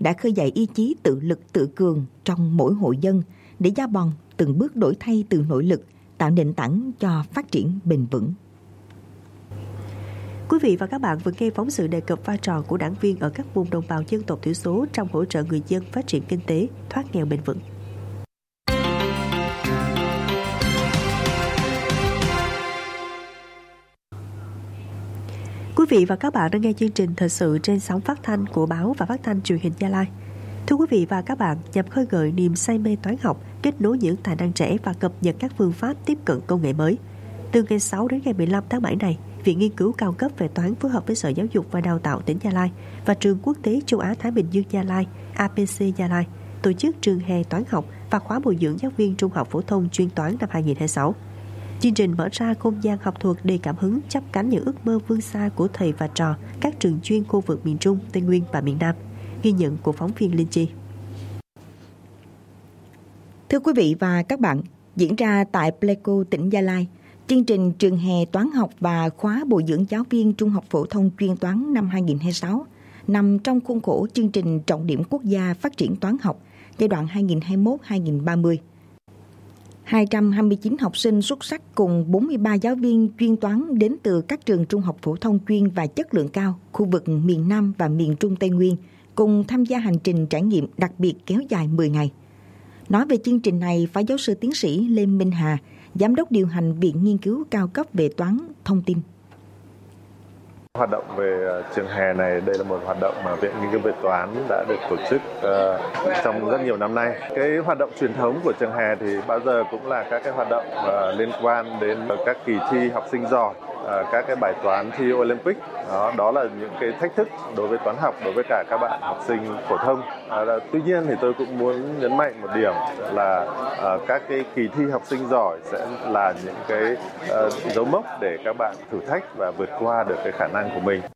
đã khơi dậy ý chí tự lực tự cường trong mỗi hộ dân để Gia Bòn từng bước đổi thay từ nội lực, tạo nền tảng cho phát triển bền vững. Quý vị và các bạn vừa nghe phóng sự đề cập vai trò của đảng viên ở các vùng đồng bào dân tộc thiểu số trong hỗ trợ người dân phát triển kinh tế, thoát nghèo bền vững. Quý vị và các bạn đang nghe chương trình thời sự trên sóng phát thanh của báo và phát thanh truyền hình Gia Lai. Thưa quý vị và các bạn, nhằm khơi gợi niềm say mê toán học, kết nối những tài năng trẻ và cập nhật các phương pháp tiếp cận công nghệ mới, từ ngày 6 đến ngày 15 tháng 7 này, Viện Nghiên cứu cao cấp về toán phối hợp với Sở Giáo dục và Đào tạo tỉnh Gia Lai và Trường Quốc tế Châu Á Thái Bình Dương Gia Lai APC Gia Lai tổ chức trường hè toán học và khóa bồi dưỡng giáo viên trung học phổ thông chuyên toán năm 2026. Chương trình mở ra không gian học thuật đầy cảm hứng, chắp cánh những ước mơ vươn xa của thầy và trò các trường chuyên khu vực miền Trung, Tây Nguyên và miền Nam. Ghi nhận của phóng viên Linh Chi. Thưa quý vị và các bạn, diễn ra tại Pleiku, tỉnh Gia Lai, chương trình trường hè toán học và khóa bồi dưỡng giáo viên trung học phổ thông chuyên toán năm 2026 nằm trong khuôn khổ chương trình trọng điểm quốc gia phát triển toán học giai đoạn 2021-2030. 229 học sinh xuất sắc cùng 43 giáo viên chuyên toán đến từ các trường trung học phổ thông chuyên và chất lượng cao, khu vực miền Nam và miền Trung Tây Nguyên, cùng tham gia hành trình trải nghiệm đặc biệt kéo dài 10 ngày. Nói về chương trình này, Phó Giáo sư Tiến sĩ Lê Minh Hà, Giám đốc điều hành Viện Nghiên cứu cao cấp về toán, thông tin. Hoạt động về trường hè này, đây là một hoạt động mà Viện Nghiên cứu về toán đã được tổ chức trong rất nhiều năm nay. Cái hoạt động truyền thống của trường hè thì bao giờ cũng là các cái hoạt động liên quan đến các kỳ thi học sinh giỏi, các cái bài toán thi Olympic. Đó là những cái thách thức đối với toán học, đối với cả các bạn học sinh phổ thông. Tuy nhiên thì tôi cũng muốn nhấn mạnh một điểm là các cái kỳ thi học sinh giỏi sẽ là những cái dấu mốc để các bạn thử thách và vượt qua được cái khả năng của mình.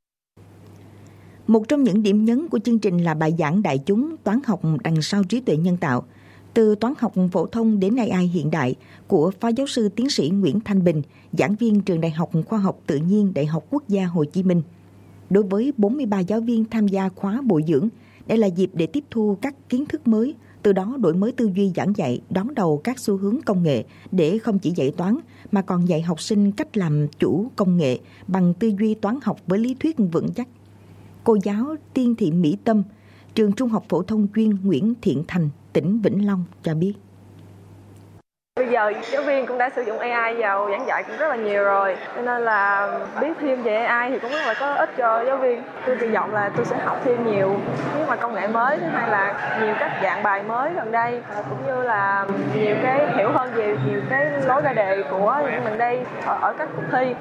Một trong những điểm nhấn của chương trình là bài giảng đại chúng toán học đằng sau trí tuệ nhân tạo, từ toán học phổ thông đến AI hiện đại của Phó Giáo sư Tiến sĩ Nguyễn Thanh Bình, giảng viên Trường Đại học Khoa học Tự nhiên Đại học Quốc gia Hồ Chí Minh. Đối với 43 giáo viên tham gia khóa bồi dưỡng, đây là dịp để tiếp thu các kiến thức mới, từ đó đổi mới tư duy giảng dạy, đón đầu các xu hướng công nghệ để không chỉ dạy toán mà còn dạy học sinh cách làm chủ công nghệ bằng tư duy toán học với lý thuyết vững chắc. Cô giáo Tiên Thị Mỹ Tâm, Trường Trung học phổ thông chuyên Nguyễn Thiện Thành, tỉnh Vĩnh Long cho biết. Bây giờ giáo viên cũng đã sử dụng AI vào giảng dạy cũng rất là nhiều rồi, cho nên là biết thêm về AI thì cũng rất là có ích cho giáo viên. Tôi kỳ vọng là tôi sẽ học thêm nhiều những mà công nghệ mới, hay là nhiều các dạng bài mới gần đây, cũng như là nhiều cái hiểu hơn về nhiều cái lối ra đề của những mình đây ở các cuộc thi.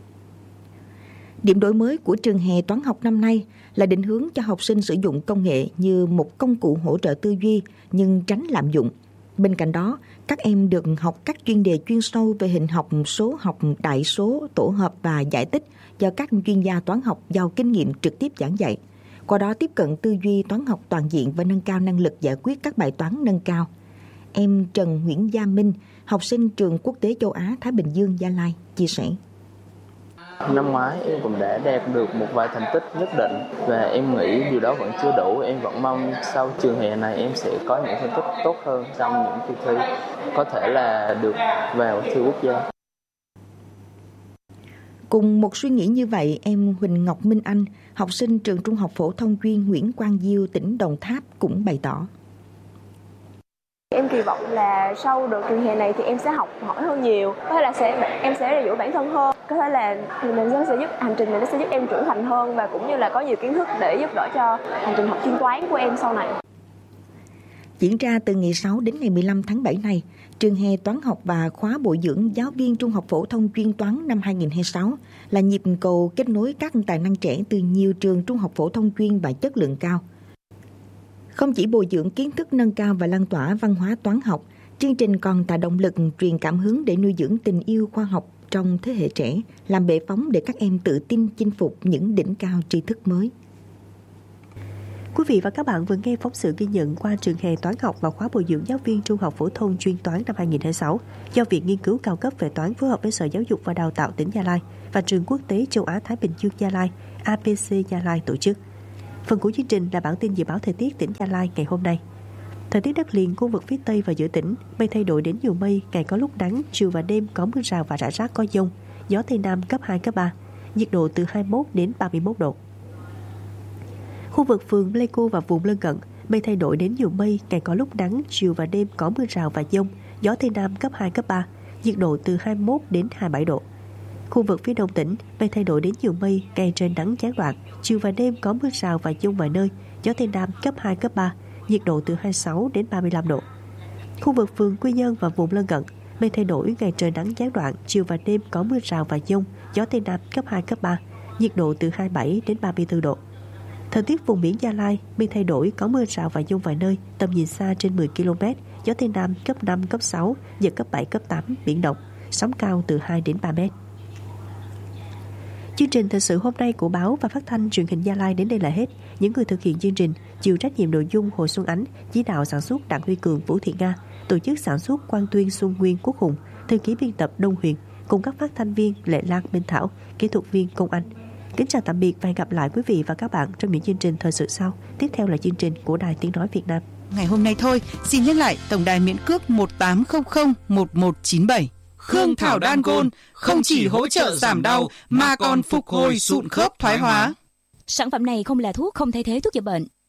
Điểm đổi mới của trường hè toán học năm nay là định hướng cho học sinh sử dụng công nghệ như một công cụ hỗ trợ tư duy nhưng tránh lạm dụng. Bên cạnh đó, các em được học các chuyên đề chuyên sâu về hình học, số học, đại số, tổ hợp và giải tích do các chuyên gia toán học giàu kinh nghiệm trực tiếp giảng dạy. Qua đó tiếp cận tư duy toán học toàn diện và nâng cao năng lực giải quyết các bài toán nâng cao. Em Trần Nguyễn Gia Minh, học sinh Trường Quốc tế Châu Á Thái Bình Dương Gia Lai, chia sẻ. Năm ngoái em cũng đã đạt được một vài thành tích nhất định và em nghĩ điều đó vẫn chưa đủ. Em vẫn mong sau trường hè này em sẽ có những thành tích tốt hơn trong những kỳ thi, có thể là được vào thi quốc gia. Cùng một suy nghĩ như vậy, em Huỳnh Ngọc Minh Anh, học sinh Trường Trung học phổ thông chuyên Nguyễn Quang Diêu, tỉnh Đồng Tháp cũng bày tỏ. Em kỳ vọng là sau đợt trường hè này thì em sẽ học hỏi hơn nhiều, có thể là em sẽ rèn giũa bản thân hơn, có thể là hành trình này nó sẽ giúp em trưởng thành hơn và cũng như là có nhiều kiến thức để giúp đỡ cho hành trình học chuyên toán của em sau này. Diễn ra từ ngày 6 đến ngày 15 tháng 7 này, trường hè toán học và khóa bồi dưỡng giáo viên trung học phổ thông chuyên toán năm 2026 là nhịp cầu kết nối các tài năng trẻ từ nhiều trường trung học phổ thông chuyên và chất lượng cao. Không chỉ bồi dưỡng kiến thức nâng cao và lan tỏa văn hóa toán học, chương trình còn tạo động lực truyền cảm hứng để nuôi dưỡng tình yêu khoa học trong thế hệ trẻ, làm bệ phóng để các em tự tin chinh phục những đỉnh cao tri thức mới. Quý vị và các bạn vừa nghe phóng sự ghi nhận qua trường hè toán học và khóa bồi dưỡng giáo viên trung học phổ thông chuyên toán năm 2026 do Viện Nghiên cứu cao cấp về toán phối hợp với Sở Giáo dục và Đào tạo tỉnh Gia Lai và Trường Quốc tế Châu Á Thái Bình Dương Gia Lai APC Gia Lai tổ chức. Phần của chương trình là bản tin dự báo thời tiết tỉnh Gia Lai ngày hôm nay. Thời tiết đất liền khu vực phía Tây và giữa tỉnh, mây thay đổi đến nhiều mây, ngày có lúc nắng, chiều và đêm có mưa rào và rải rác có dông, gió Tây Nam cấp 2, cấp 3, nhiệt độ từ 21 đến 31 độ. Khu vực phường Pleiku và vùng lân cận, mây thay đổi đến nhiều mây, ngày có lúc nắng, chiều và đêm có mưa rào và dông, gió Tây Nam cấp 2, cấp 3, nhiệt độ từ 21 đến 27 độ. Khu vực phía đông tỉnh, mây thay đổi đến nhiều mây, ngày trời nắng gián đoạn, chiều và đêm có mưa rào và dông vài nơi, gió Tây Nam cấp 2, cấp 3, nhiệt độ từ 26 đến 35 độ. Khu vực phường Quy Nhơn và vùng lân cận, mây thay đổi, ngày trời nắng gián đoạn, chiều và đêm có mưa rào và dông, gió Tây Nam cấp 2, cấp 3, nhiệt độ từ 27 đến 34 độ. Thời tiết vùng biển Gia Lai, mây thay đổi, có mưa rào và dông vài nơi, tầm nhìn xa trên 10 km, gió Tây Nam cấp 5, cấp 6, giật cấp 7, cấp 8, biển động, sóng cao từ 2 đến 3 mét. Chương trình thời sự hôm nay của báo và phát thanh truyền hình Gia Lai đến đây là hết. Những người thực hiện chương trình chịu trách nhiệm nội dung Hồ Xuân Ánh, chỉ đạo sản xuất Đặng Huy Cường, Vũ Thị Nga, tổ chức sản xuất Quang Tuyên, Xuân Nguyên, Quốc Hùng, thư ký biên tập Đông Huyền, cùng các phát thanh viên Lệ Lan, Minh Thảo, kỹ thuật viên Công Anh. Kính chào tạm biệt và hẹn gặp lại quý vị và các bạn trong những chương trình thời sự sau. Tiếp theo là chương trình của Đài Tiếng nói Việt Nam. Ngày hôm nay thôi, xin nhắc lại tổng đài miễn cước 1800 1197. Khương Thảo Đan Gold không chỉ hỗ trợ giảm đau mà còn phục hồi sụn khớp thoái hóa. Sản phẩm này không là thuốc, không thay thế thuốc chữa bệnh.